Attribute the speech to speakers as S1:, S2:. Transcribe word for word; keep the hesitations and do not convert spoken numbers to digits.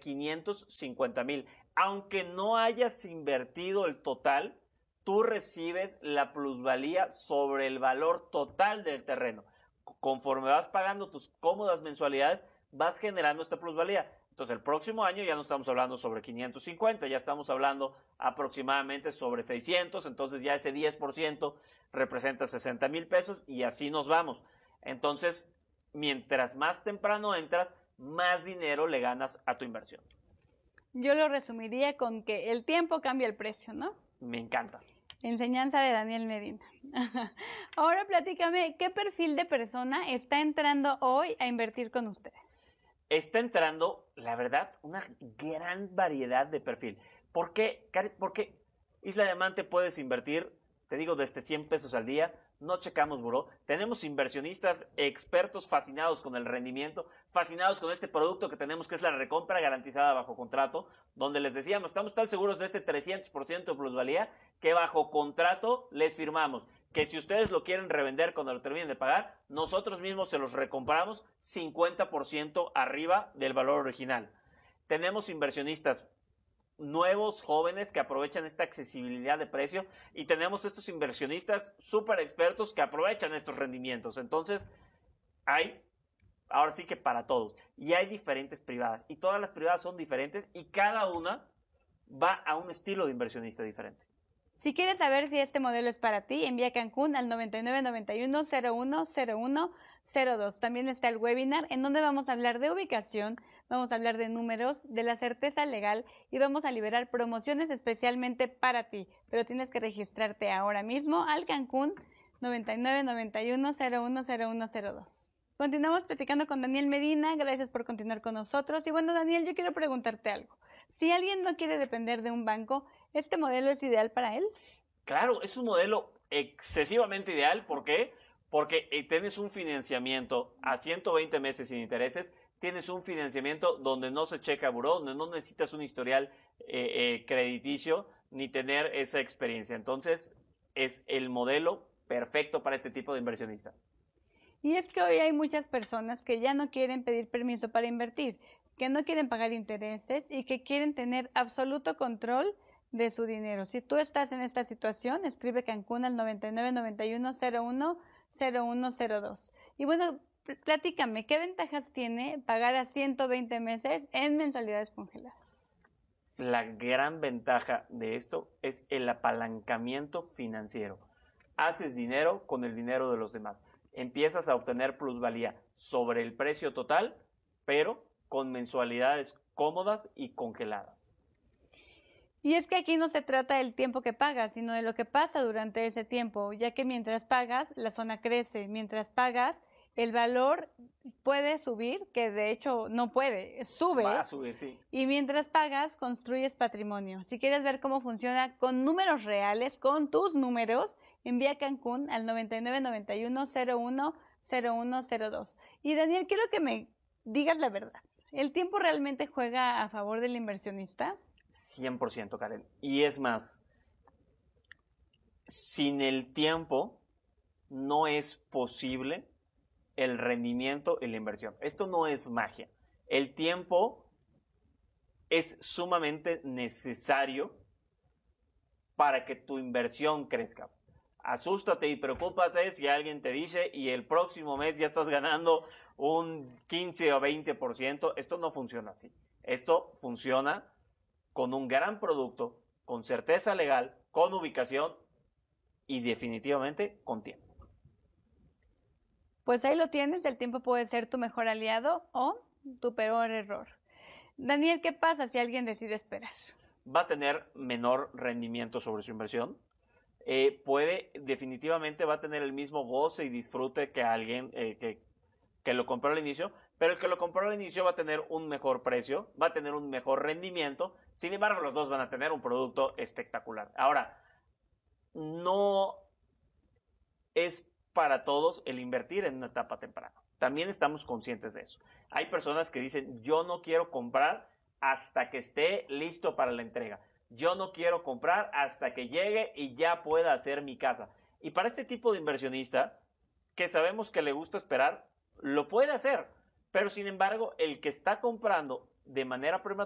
S1: quinientos cincuenta mil. Aunque no hayas invertido el total, tú recibes la plusvalía sobre el valor total del terreno. Conforme vas pagando tus cómodas mensualidades, vas generando esta plusvalía. Entonces, el próximo año ya no estamos hablando sobre quinientos cincuenta, ya estamos hablando aproximadamente sobre seiscientos, entonces ya ese diez por ciento representa sesenta mil pesos y así nos vamos. Entonces, mientras más temprano entras, más dinero le ganas a tu inversión.
S2: Yo lo resumiría con que el tiempo cambia el precio, ¿no?
S1: Me encanta.
S2: Enseñanza de Daniel Medina. Ahora platícame, ¿qué perfil de persona está entrando hoy a invertir con ustedes?
S1: Está entrando, la verdad, una gran variedad de perfil. ¿Por qué? Porque Isla Diamante puedes invertir, te digo, desde cien pesos al día. No checamos buró. Tenemos inversionistas expertos fascinados con el rendimiento, fascinados con este producto que tenemos, que es la recompra garantizada bajo contrato, donde les decíamos, estamos tan seguros de este trescientos por ciento de plusvalía que bajo contrato les firmamos que si ustedes lo quieren revender cuando lo terminen de pagar, nosotros mismos se los recompramos cincuenta por ciento arriba del valor original. Tenemos inversionistas nuevos, jóvenes, que aprovechan esta accesibilidad de precio, y tenemos estos inversionistas súper expertos que aprovechan estos rendimientos. Entonces, hay, ahora sí que para todos, y hay diferentes privadas, y todas las privadas son diferentes, y cada una va a un estilo de inversionista diferente.
S2: Si quieres saber si este modelo es para ti, envía Cancún al noventa y nueve noventa y uno cero uno cero uno cero dos. También está el webinar en donde vamos a hablar de ubicación, vamos a hablar de números, de la certeza legal y vamos a liberar promociones especialmente para ti. Pero tienes que registrarte ahora mismo al Cancún noventa y nueve noventa y uno cero uno cero uno cero dos. Continuamos platicando con Daniel Medina, gracias por continuar con nosotros. Y bueno, Daniel, yo quiero preguntarte algo. Si alguien no quiere depender de un banco, ¿este modelo es ideal para él?
S1: Claro, es un modelo excesivamente ideal. ¿Por qué? Porque eh, tienes un financiamiento a ciento veinte meses sin intereses, tienes un financiamiento donde no se checa buró, donde no necesitas un historial eh, eh, crediticio ni tener esa experiencia. Entonces, es el modelo perfecto para este tipo de inversionista.
S2: Y es que hoy hay muchas personas que ya no quieren pedir permiso para invertir, que no quieren pagar intereses y que quieren tener absoluto control de su dinero. Si tú estás en esta situación, escribe Cancún al noventa y nueve noventa y uno cero uno cero uno cero dos. Y bueno, platícame, ¿qué ventajas tiene pagar a ciento veinte meses en mensualidades congeladas?
S1: La gran ventaja de esto es el apalancamiento financiero. Haces dinero con el dinero de los demás. Empiezas a obtener plusvalía sobre el precio total, pero con mensualidades cómodas y congeladas.
S2: Y es que aquí no se trata del tiempo que pagas, sino de lo que pasa durante ese tiempo, ya que mientras pagas, la zona crece. Mientras pagas, el valor puede subir, que de hecho no puede, sube.
S1: Va a subir, sí.
S2: Y mientras pagas, construyes patrimonio. Si quieres ver cómo funciona con números reales, con tus números, envía Cancún al noventa y nueve noventa y uno cero uno cero uno cero dos. Y Daniel, quiero que me digas la verdad. ¿El tiempo realmente juega a favor del inversionista?
S1: cien por ciento, Karen. Y es más, sin el tiempo no es posible el rendimiento y la inversión. Esto no es magia. El tiempo es sumamente necesario para que tu inversión crezca. Asústate y preocúpate si alguien te dice y el próximo mes ya estás ganando un quince o veinte por ciento. Esto no funciona así. Esto funciona con un gran producto, con certeza legal, con ubicación y definitivamente con tiempo.
S2: Pues ahí lo tienes, el tiempo puede ser tu mejor aliado o tu peor error. Daniel, ¿qué pasa si alguien decide esperar?
S1: Va a tener menor rendimiento sobre su inversión. Eh, puede, definitivamente va a tener el mismo goce y disfrute que alguien eh, que, que lo compró al inicio, pero el que lo compró al inicio va a tener un mejor precio, va a tener un mejor rendimiento. Sin embargo, los dos van a tener un producto espectacular. Ahora, no es para todos el invertir en una etapa temprana. También estamos conscientes de eso. Hay personas que dicen, yo no quiero comprar hasta que esté listo para la entrega. Yo no quiero comprar hasta que llegue y ya pueda hacer mi casa. Y para este tipo de inversionista, que sabemos que le gusta esperar, lo puede hacer. Pero sin embargo, el que está comprando de manera prematura